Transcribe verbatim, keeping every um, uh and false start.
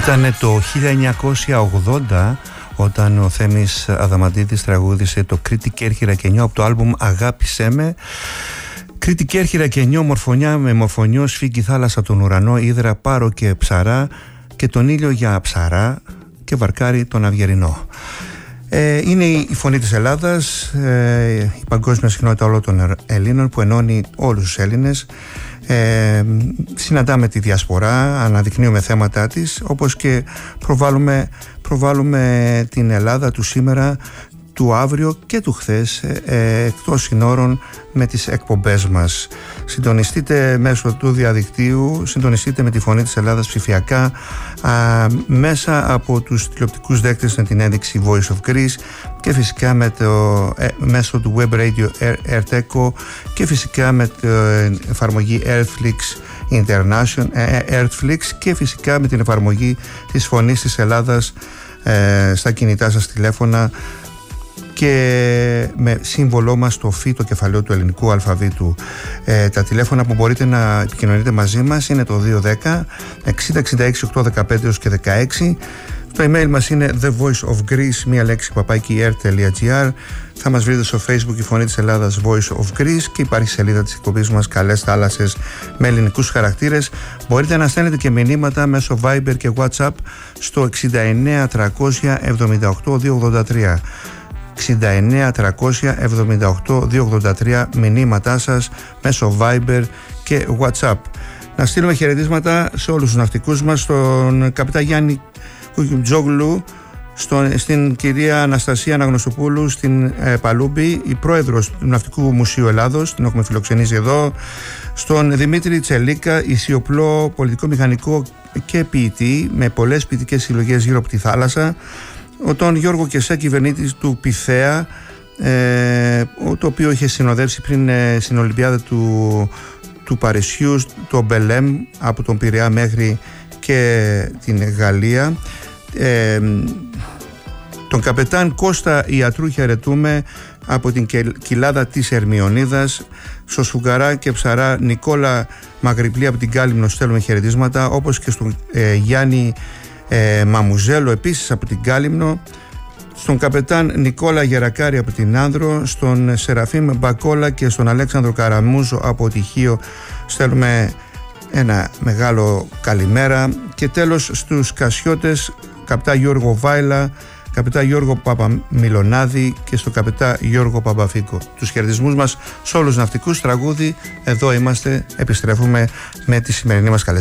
Ήτανε το χίλια εννιακόσια ογδόντα όταν ο Θέμης Αδαμαντίδης τραγούδισε το Κρήτη Κέρχυρα και Νιώ από το άλμπουμ Αγάπησέ με. Κρήτη Κέρχυρα και Νιώ, μορφωνιά με μορφωνιό, σφίγγει θάλασσα τον ουρανό, ύδρα πάρο και ψαρά και τον ήλιο για ψαρά και βαρκάρι τον αυγερινό. Ε, είναι η φωνή της Ελλάδας, ε, η παγκόσμια συχνότητα όλων των Ελλήνων που ενώνει όλους τους Έλληνες. Ε, συναντάμε τη διασπορά, αναδεικνύουμε θέματα της, όπως και προβάλλουμε, προβάλλουμε την Ελλάδα του σήμερα, του αύριο και του χθες ε, εκτός συνόρων με τις εκπομπές μας. Συντονιστείτε μέσω του διαδικτύου, συντονιστείτε με τη φωνή της Ελλάδας ψηφιακά α, μέσα από τους τηλεοπτικούς δέκτες με την ένδειξη Voice of Greece και φυσικά με το, ε, μέσω του Web Radio Airteco και φυσικά με την εφαρμογή Airflix International, ε, Airflix και φυσικά με την εφαρμογή της φωνής της Ελλάδας ε, στα κινητά σας τηλέφωνα και με σύμβολό μας το φ, το κεφαλαίο του ελληνικού αλφαβήτου. Ε, τα τηλέφωνα που μπορείτε να επικοινωνείτε μαζί μας είναι το δύο ένα μηδέν εξήντα εξήντα έξι οκτακόσια δεκαπέντε και δεκαέξι. Το email μας είναι the voice of greece, μία λέξη, παπάκι air τελεία gr. Θα μας βρείτε στο Facebook η φωνή της Ελλάδας Voice of Greece και υπάρχει σελίδα της εκπομπής μας Καλές Θάλασσες με ελληνικούς χαρακτήρες. Μπορείτε να στέλνετε και μηνύματα μέσω Viber και WhatsApp στο εξήντα εννέα τριακόσια εβδομήντα οκτώ διακόσια ογδόντα τρία. εξήντα εννέα τριακόσια εβδομήντα οκτώ διακόσια ογδόντα τρία, μηνύματά σας μέσω Viber και WhatsApp. Να στείλουμε χαιρετίσματα σε όλους τους ναυτικούς μας, στον καπιτάν Γιάννη Κουκιουτζόγλου, στον, στην κυρία Αναστασία Αναγνωστοπούλου στην ε, Παλούμπη, η πρόεδρος του Ναυτικού Μουσείου Ελλάδος, την έχουμε φιλοξενήσει εδώ, στον Δημήτρη Τσελίκα, ισιοπλό πολιτικό μηχανικό και ποιητή με πολλές ποιητικές συλλογές γύρω από τη θάλασσα, τον Γιώργο Κεσέ, κυβερνήτης του Πυθέα, ε, το οποίο είχε συνοδεύσει πριν ε, στην Ολυμπιάδα του, του Παρισιού, το Μπελέμ, από τον Πειραιά μέχρι και την Γαλλία. Ε, τον καπετάν Κώστα Ιατρού χαιρετούμε από την κοιλάδα της Ερμιονίδας. Στο Σφουγγαρά και Ψαρά Νικόλα Μαγριπλή από την Κάλυμνο στέλνουμε χαιρετίσματα, όπως και στον ε, Γιάννη Ε, Μαμουζέλο επίσης από την Κάλυμνο, στον καπετάν Νικόλα Γερακάρη από την Άνδρο, στον Σεραφείμ Μπακόλα και στον Αλέξανδρο Καραμούζο από Τυχείο στέλνουμε ένα μεγάλο καλημέρα. Και τέλος στους Κασιώτες, καπετά Γιώργο Βάιλα, καπετά Γιώργο Παπαμιλονάδη και στον καπετά Γιώργο Παπαφίκο. Τους χαιρετισμούς μας σε όλους τους ναυτικούς. Τραγούδι, εδώ είμαστε, επιστρέφουμε με τη σημερινή μας καλεσμένη.